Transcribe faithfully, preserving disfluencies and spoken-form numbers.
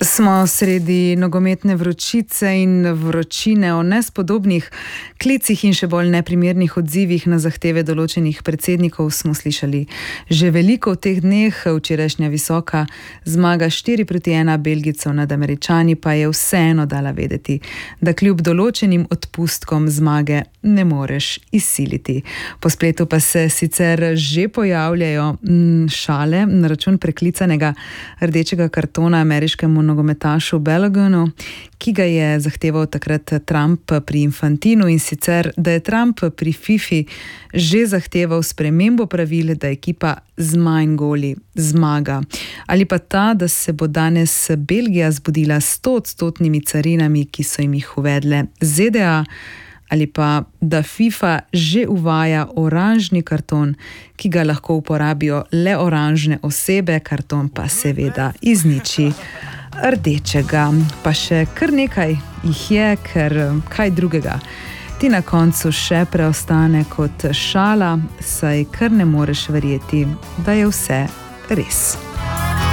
Smo sredi nogometne vročice in vročine o nespodobnih klicih in še bolj neprimernih odzivih na zahteve določenih predsednikov smo slišali že veliko v teh dneh. Včerajšnja visoka zmaga štiri proti ena Belgijcev nad Američani pa je vseeno dala vedeti, da kljub določenim odpustkom zmage ne moreš izsiliti. Po spletu pa se sicer že pojavljajo m, šale na račun preklicanega rdečega kartona ameriškemu nogometašu Baloganu, ki ga je zahteval takrat Trump pri Infantinu, in sicer, da je Trump pri Fifi že zahteval spremembo pravil, da ekipa z manj goli zmaga. Ali pa ta, da se bo danes Belgija zbudila s stoodstotnimi carinami, ki so jim jih uvedle Z D A, ali pa da FIFA že uvaja oranžni karton, ki ga lahko uporabijo le oranžne osebe, karton pa seveda izniči rdečega. Pa še kar nekaj jih je, ker kaj drugega ti na koncu še preostane kot šala, saj kar ne moreš verjeti, da je vse res.